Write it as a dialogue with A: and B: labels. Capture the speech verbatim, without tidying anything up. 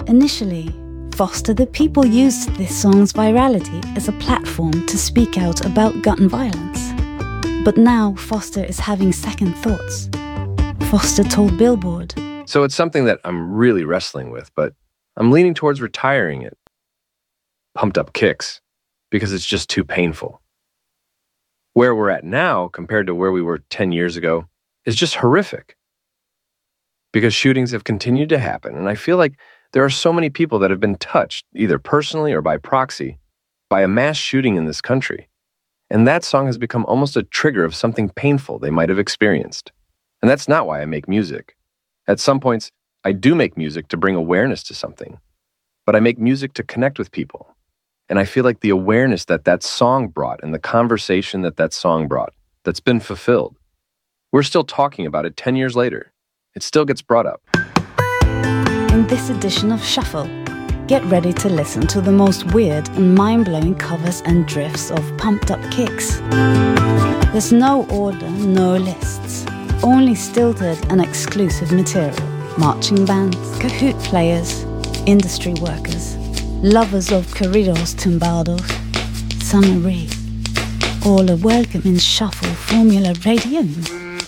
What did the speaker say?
A: Initially, Foster the People used this song's virality as a platform to speak out about gun violence. But now Foster is having second thoughts. Foster told Billboard,
B: "So it's something that I'm really wrestling with, but I'm leaning towards retiring it. Pumped Up Kicks, because it's just too painful. Where we're at now compared to where we were ten years ago is just horrific. Because shootings have continued to happen, and I feel like there are so many people that have been touched, either personally or by proxy, by a mass shooting in this country. And that song has become almost a trigger of something painful they might have experienced. And that's not why I make music. At some points, I do make music to bring awareness to something, but I make music to connect with people. And I feel like the awareness that that song brought and the conversation that that song brought, that's been fulfilled. We're still talking about it ten years later. It still gets brought up."
A: In this edition of Shuffle, get ready to listen to the most weird and mind-blowing covers and drifts of Pumped Up Kicks. There's no order, no lists, only stilted and exclusive material. Marching bands, Kahoot players, industry workers, lovers of corridos tumbados, Summer Reed, all are welcome in Shuffle Formula Radio.